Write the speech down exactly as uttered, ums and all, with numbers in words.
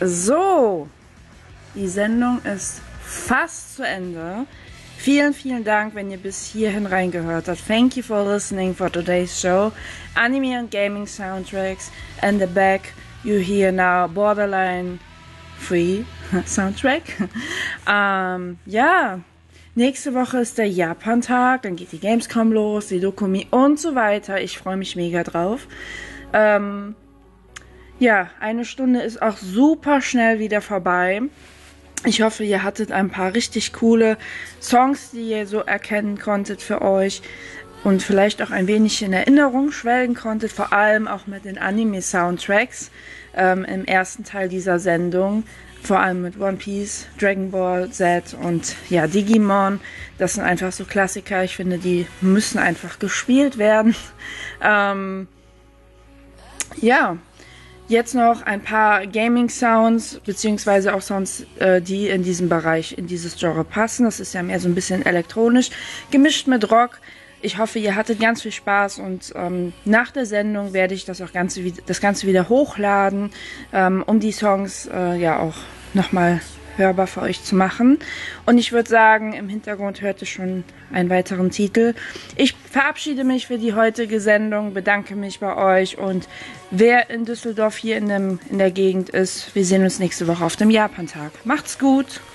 So, die Sendung ist fast zu Ende. Vielen, vielen Dank, wenn ihr bis hierhin reingehört habt. Thank you for listening for today's show. Anime and gaming soundtracks. And the back you hear now Borderline Free Soundtrack. ähm, ja, nächste Woche ist der Japan-Tag. Dann geht die Gamescom los, die Dokumi und so weiter. Ich freue mich mega drauf. Ähm, ja, eine Stunde ist auch super schnell wieder vorbei. Ich hoffe, ihr hattet ein paar richtig coole Songs, die ihr so erkennen konntet für euch und vielleicht auch ein wenig in Erinnerung schwelgen konntet, vor allem auch mit den Anime-Soundtracks ähm, im ersten Teil dieser Sendung, vor allem mit One Piece, Dragon Ball Z und ja, Digimon. Das sind einfach so Klassiker, ich finde, die müssen einfach gespielt werden. ähm, ja, Jetzt noch ein paar Gaming-Sounds, beziehungsweise auch Sounds, äh, die in diesem Bereich, in dieses Genre passen. Das ist ja mehr so ein bisschen elektronisch, gemischt mit Rock. Ich hoffe, ihr hattet ganz viel Spaß und ähm, nach der Sendung werde ich das, auch Ganze, das Ganze wieder hochladen, ähm, um die Songs äh, ja auch nochmal hörbar für euch zu machen. Und ich würde sagen, im Hintergrund hört ihr schon einen weiteren Titel. Ich verabschiede mich für die heutige Sendung, bedanke mich bei euch und wer in Düsseldorf hier in, dem, in der Gegend ist, wir sehen uns nächste Woche auf dem Japan-Tag. Macht's gut!